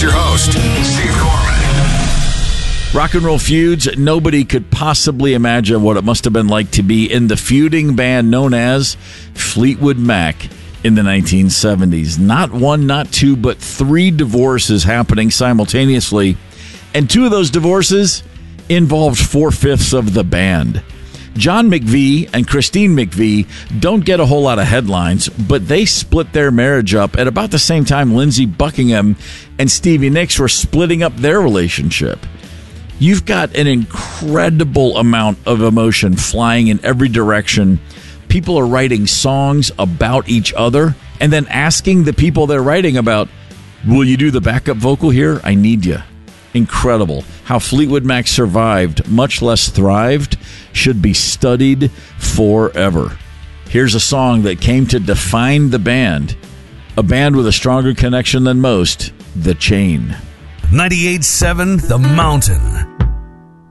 Here's your host, Steve Gorman. Rock and Roll Feuds. Nobody could possibly imagine what it must have been like to be in the feuding band known as Fleetwood Mac in the 1970s. Not one, not two, but three divorces happening simultaneously. And two of those divorces involved 4/5 of the band. John McVie and Christine McVie don't get a whole lot of headlines, but they split their marriage up at about the same time Lindsey Buckingham and Stevie Nicks were splitting up their relationship. You've got an incredible amount of emotion flying in every direction. People are writing songs about each other and then asking the people they're writing about, will you do the backup vocal here? I need you. Incredible. How Fleetwood Mac survived, much less thrived, should be studied forever. Here's a song that came to define the band, a band with a stronger connection than most, The Chain. 98.7 The Mountain.